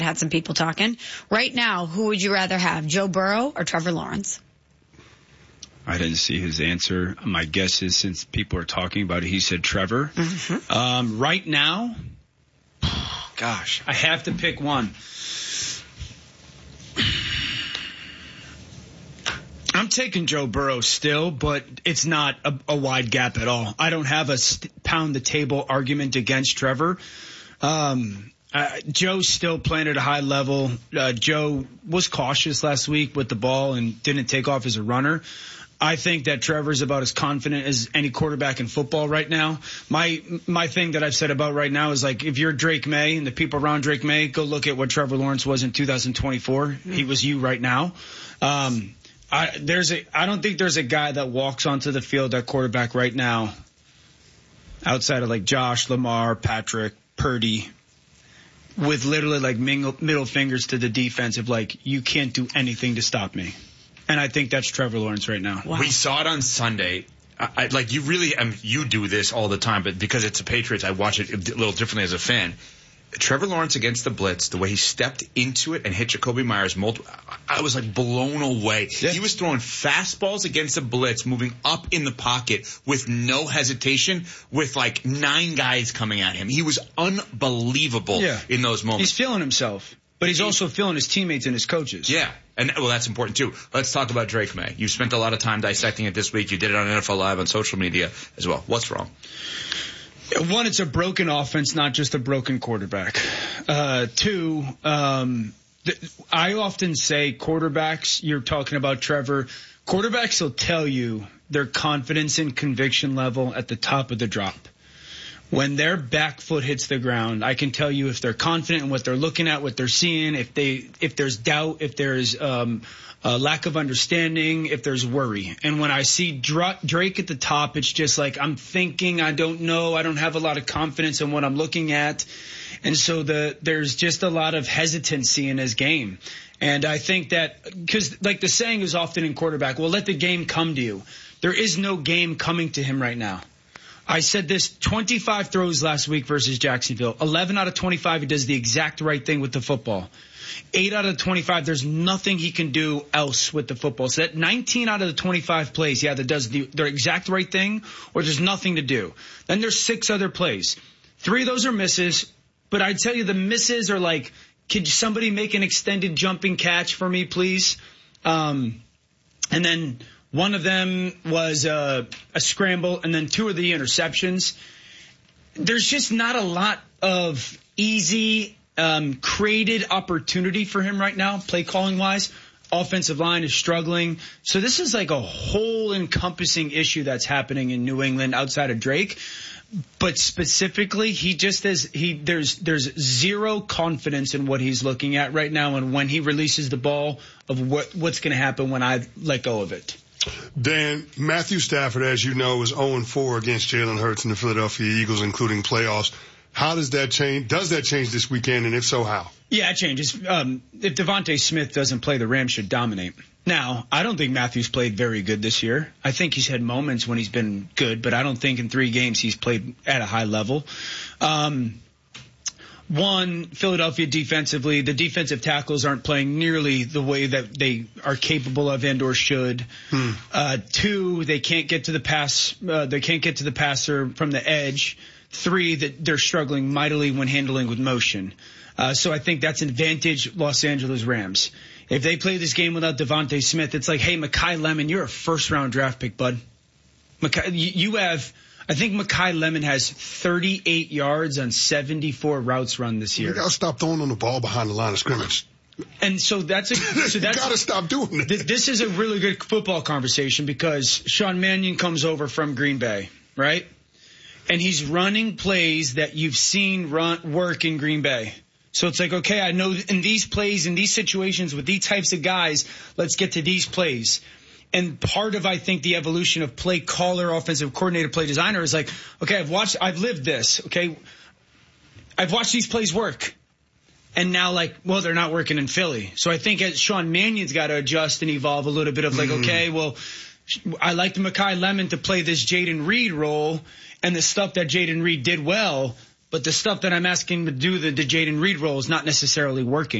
Had some people talking. Right now, who would you rather have, Joe Burrow or Trevor Lawrence? I didn't see his answer. My guess is, since people are talking about it, he said Trevor. Mm-hmm. Right now, gosh, I have to pick one. I'm taking Joe Burrow still, but it's not a wide gap at all. I don't have a pound the table argument against Trevor. Joe's still playing at a high level. Joe was cautious last week with the ball and didn't take off as a runner. I think that Trevor's about as confident as any quarterback in football right now. My thing that I've said about right now is, like, if you're Drake May and the people around Drake May, go look at what Trevor Lawrence was in 2024. He was you right now. I don't think there's a guy that walks onto the field at quarterback right now outside of like Josh, Lamar, Patrick, Purdy, with literally like middle fingers to the defense of like, you can't do anything to stop me. And I think that's Trevor Lawrence right now. Wow. We saw it on Sunday. Like, you really, you do this all the time, but because it's the Patriots, I watch it a little differently as a fan. Trevor Lawrence against the blitz, the way he stepped into it and hit Jacoby Myers, I was like blown away. Yeah. He was throwing fastballs against the blitz, moving up in the pocket with no hesitation, with like 9 guys coming at him. He was unbelievable in those moments. He's feeling himself, but he's also feeling his teammates and his coaches. Yeah, and well, that's important too. Let's talk about Drake May. You spent a lot of time dissecting it this week. You did it on NFL Live on social media as well. What's wrong? One, it's a broken offense, not just a broken quarterback. 2, I often say quarterbacks, you're talking about Trevor, quarterbacks will tell you their confidence and conviction level at the top of the drop. When their back foot hits the ground, I can tell you if they're confident in what they're looking at, what they're seeing, if there's doubt, if there's a lack of understanding, if there's worry. And when I see Drake at the top, it's just like, I'm thinking, I don't know, I don't have a lot of confidence in what I'm looking at. And so there's just a lot of hesitancy in his game. And I think that, because like the saying is often in quarterback, well, let the game come to you. There is no game coming to him right now. I said this, 25 throws last week versus Jacksonville. 11 out of 25, he does the exact right thing with the football. 8 out of 25, there's nothing he can do else with the football. So that 19 out of the 25 plays, that does the exact right thing, or there's nothing to do. Then there's 6 other plays. 3 of those are misses, but I'd tell you the misses are like, could somebody make an extended jumping catch for me, please? And then one of them was a scramble, and then 2 of the interceptions. There's just not a lot of easy created opportunity for him right now, play calling wise. Offensive line is struggling. So this is like a whole encompassing issue that's happening in New England outside of Drake. But specifically, there's zero confidence in what he's looking at right now, and when he releases the ball, of what's going to happen when I let go of it. Dan, Matthew Stafford, as you know, is 0-4 against Jalen Hurts and the Philadelphia Eagles, including playoffs. How does that change? Does that change this weekend, and if so, how? Yeah, it changes. If Devontae Smith doesn't play, the Rams should dominate. Now, I don't think Matthew's played very good this year. I think he's had moments when he's been good, but I don't think in 3 games he's played at a high level. One, Philadelphia defensively, the defensive tackles aren't playing nearly the way that they are capable of and or should. 2, they can't get to the pass. They can't get to the passer from the edge. 3, that they're struggling mightily when handling with motion. So I think that's an advantage Los Angeles Rams. If they play this game without Devontae Smith, it's like, hey, Mekhi Lemon, you're a first-round draft pick, bud. I think Mekhi Lemon has 38 yards on 74 routes run this year. You got to stop throwing on the ball behind the line of scrimmage. And so that's you got to stop doing it. This is a really good football conversation because Sean Mannion comes over from Green Bay, right? And he's running plays that you've seen work in Green Bay. So it's like, okay, I know in these plays, in these situations with these types of guys, let's get to these plays. And part of, I think, the evolution of play caller, offensive coordinator, play designer is like, okay, I've lived this, okay? I've watched these plays work. And now, like, well, they're not working in Philly. So I think Sean Mannion's got to adjust and evolve a little bit of like, okay, well, I like the Mekhi Lemon to play this Jayden Reed role and the stuff that Jayden Reed did well, but the stuff that I'm asking him to do the Jayden Reed role is not necessarily working.